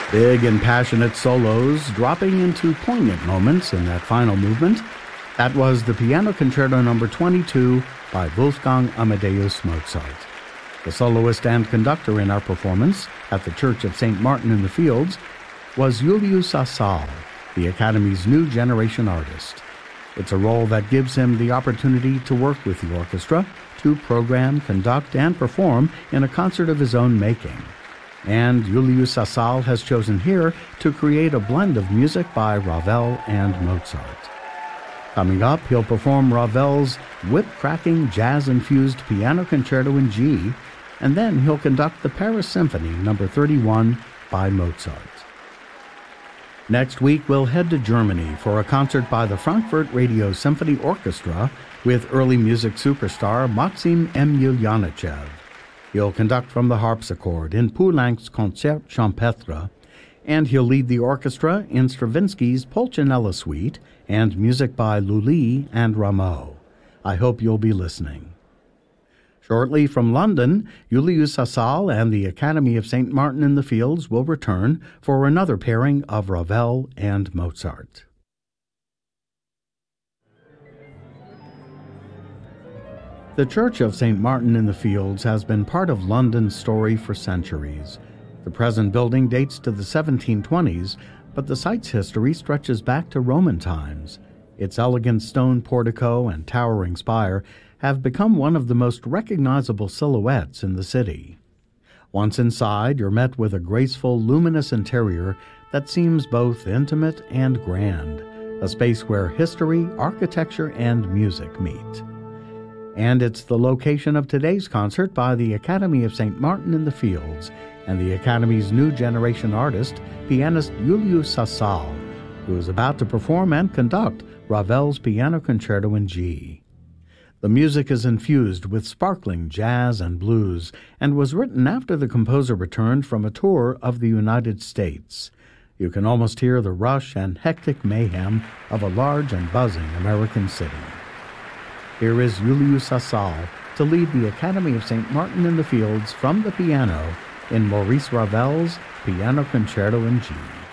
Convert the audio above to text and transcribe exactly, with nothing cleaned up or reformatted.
Big and passionate solos dropping into poignant moments in that final movement. That was the Piano Concerto number twenty-two by Wolfgang Amadeus Mozart. The soloist and conductor in our performance at the Church of Saint Martin in the Fields was Julius Sassal, the Academy's new generation artist. It's a role that gives him the opportunity to work with the orchestra to program, conduct, and perform in a concert of his own making. And Julius Sassal has chosen here to create a blend of music by Ravel and Mozart. Coming up, he'll perform Ravel's whip-cracking, jazz-infused Piano Concerto in G, and then he'll conduct the Paris Symphony number thirty-one by Mozart. Next week, we'll head to Germany for a concert by the Frankfurt Radio Symphony Orchestra with early music superstar Maxim Emelyanichev. He'll conduct from the harpsichord in Poulenc's Concert Champêtre, and he'll lead the orchestra in Stravinsky's Pulcinella Suite and music by Lully and Rameau. I hope you'll be listening. Shortly from London, Julius Sassal and the Academy of Saint Martin in the Fields will return for another pairing of Ravel and Mozart. The Church of Saint Martin in the Fields has been part of London's story for centuries. The present building dates to the seventeen twenties, but the site's history stretches back to Roman times. Its elegant stone portico and towering spire have become one of the most recognizable silhouettes in the city. Once inside, you're met with a graceful, luminous interior that seems both intimate and grand, a space where history, architecture, and music meet. And it's the location of today's concert by the Academy of Saint Martin in the Fields and the Academy's new generation artist, pianist Julius Sassal, who is about to perform and conduct Ravel's Piano Concerto in G. The music is infused with sparkling jazz and blues and was written after the composer returned from a tour of the United States. You can almost hear the rush and hectic mayhem of a large and buzzing American city. Here is Julius Sassal to lead the Academy of Saint Martin in the Fields from the piano in Maurice Ravel's Piano Concerto in G.